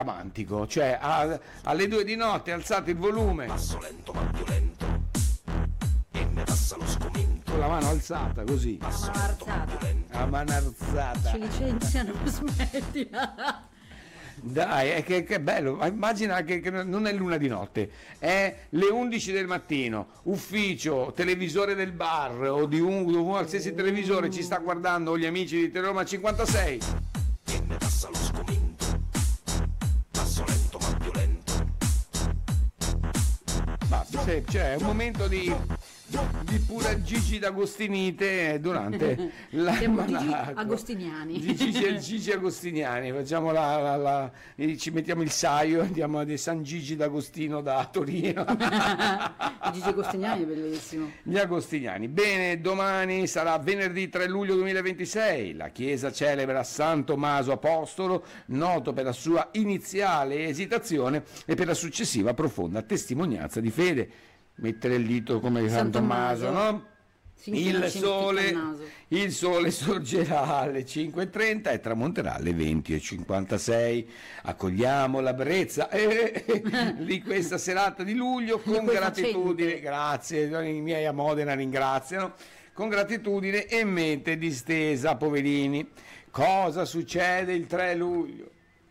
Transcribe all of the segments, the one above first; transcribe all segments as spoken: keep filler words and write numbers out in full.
romantico, cioè a, alle due di notte alzate il volume, passo lento ma violento e mi passa lo sgomento, con la mano alzata così, passo mano lento ma alzata. violento. a mano alzata. Ci licenziano, smettila. Dai, è che, che bello, ma immagina che, che non è l'una di notte, è le undici del mattino, ufficio, televisore del bar o di un, di un qualsiasi televisore ci sta guardando, o gli amici di Teleroma cinquantasei. E mi passa lo sgomento, passo lento ma violento. Ma se- cioè, è un momento di, di pura Gigi d'Agostinite durante la Siamo Gigi manacco. Agostiniani. Di Gigi, Gigi Agostiniani, facciamo la, la- la- eh, ci mettiamo il saio, andiamo di San Gigi d'Agostino da Torino. Gigi Agostiniani è bellissimo. Gli Agostiniani. Bene, domani sarà venerdì tre luglio duemilaventisei. La Chiesa celebra San Tommaso Apostolo, noto per la sua iniziale esitazione e per la successiva profonda testimonianza di fede. Mettere il dito come San, San Tommaso, Tommaso. no? Si inchina, Il si impicca sole, il naso. il sole sorgerà alle cinque e trenta e tramonterà alle venti e cinquantasei. Accogliamo la brezza eh, eh, di questa serata di luglio con Liquefacente. gratitudine. Grazie, i miei a Modena ringraziano. Con gratitudine e mente distesa, poverini. Cosa succede il tre luglio?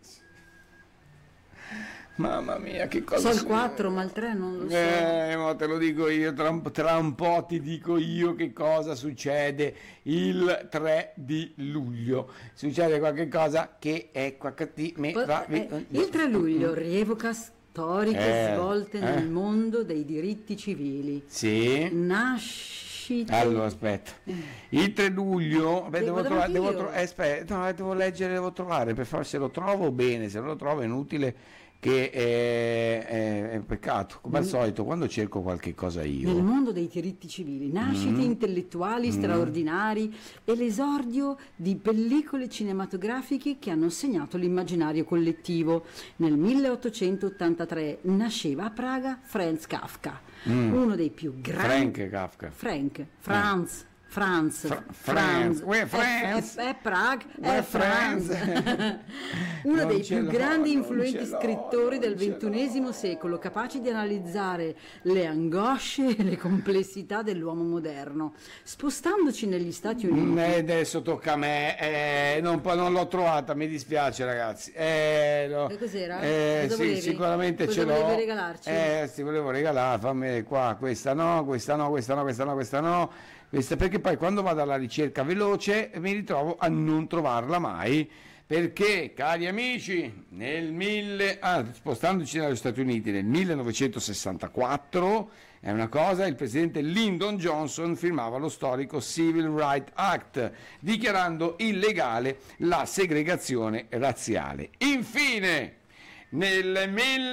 Mamma mia, che cosa So il succede? quattro, ma il tre non lo so. Eh, ma te lo dico io, tra un, tra un po' ti dico io che cosa succede il tre di luglio. Succede qualche cosa che è qualche di me. Po- va- eh, il tre luglio rievoca storiche Eh, svolte eh. nel mondo dei diritti civili. Sì. Nascite. Allora, aspetta. Il tre luglio, beh, Devo devo, trovare, anche devo, io. tro- eh, aspetta, no, eh, devo leggere, devo trovare, per far se lo trovo bene, se non lo trovo è inutile che è, è- è peccato. Come al solito, quando cerco qualche cosa Nel io. mondo dei diritti civili, nascite Mm. intellettuali straordinari e l'esordio di pellicole cinematografiche che hanno segnato l'immaginario collettivo. Nel milleottocentottantatré nasceva a Praga Franz Kafka, uno dei più grandi... Frank Kafka. Frank, Franz, Franz, Fra- Franz, Franz, uè, Franz. è, è, è Praga, Uè, è Franz. Franz. Uno Non dei ce più l'ho, grandi non influenti ce l'ho, scrittori non del ce l'ho. ventunesimo secolo, capaci di analizzare le angosce e le complessità dell'uomo moderno. Spostandoci negli Stati Uniti, Mm, eh, adesso tocca a me, eh, non, po- non l'ho trovata, mi dispiace ragazzi. Eh, no. E cos'era? Eh, Cosa sì, volevi? sicuramente Cosa ce l'ho. volevi regalarci? Eh, ti volevo regalare, fammi qua, questa no, questa no, questa no, questa no, questa no, questa, perché poi quando vado alla ricerca veloce mi ritrovo a non trovarla mai. Perché, cari amici, nel mille, ah, spostandoci negli Stati Uniti nel millenovecentosessantaquattro, è una cosa, il presidente Lyndon Johnson firmava lo storico Civil Rights Act, dichiarando illegale la segregazione razziale. Infine, nel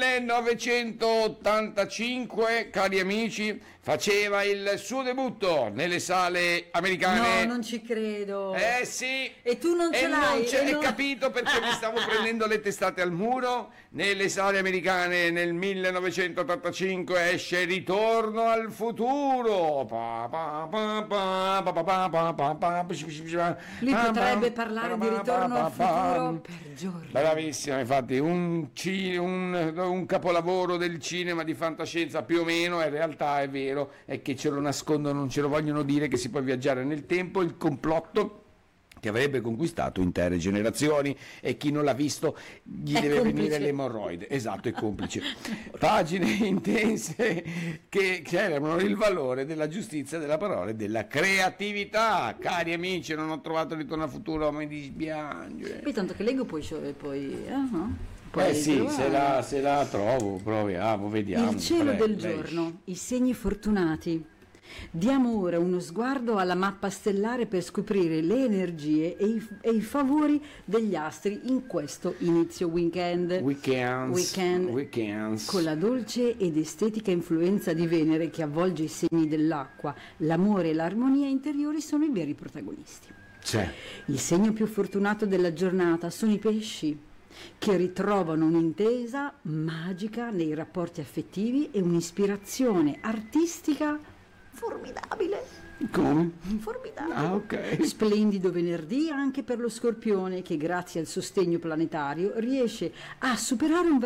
millenovecentottantacinque, cari amici, faceva il suo debutto nelle sale americane. no, non ci credo. Eh sì, E tu non ce e l'hai, non ce- e hai non- capito perché mi stavo prendendo le testate al muro? Nelle sale americane nel millenovecentottantacinque esce Ritorno al futuro. Pa, pa, pa, pa, pa, pa, pa, pa, pa, pa, Lui pa, potrebbe pa, parlare pa, di pa, Ritorno pa, al pa, futuro per giorni. Bravissima, infatti un, ci- un, un capolavoro del cinema di fantascienza più o meno, in realtà è vero, è che ce lo nascondono, non ce lo vogliono dire che si può viaggiare nel tempo, il complotto che avrebbe conquistato intere generazioni e chi non l'ha visto gli È deve complice. venire l'emorroide, esatto, è complice. Pagine intense che celebrano il valore della giustizia, della parola e della creatività. Cari amici, non ho trovato Ritorno al futuro, mi dispiace. Poi tanto che leggo poi, poi eh, no? Poi Eh sì, trovare. se la, se la trovo, proviamo, vediamo. Il cielo Prego, del lei. giorno, i segni fortunati. Diamo ora uno sguardo alla mappa stellare per scoprire le energie e i, e i favori degli astri in questo inizio weekend. Weekends, Weekend. weekends. Con la dolce ed estetica influenza di Venere che avvolge i segni dell'acqua, l'amore e l'armonia interiori sono i veri protagonisti. C'è. Il segno più fortunato della giornata sono i pesci, che ritrovano un'intesa magica nei rapporti affettivi e un'ispirazione artistica formidabile. Come? Formidabile. Ah, ok. Splendido venerdì anche per lo Scorpione che grazie al sostegno planetario riesce a superare un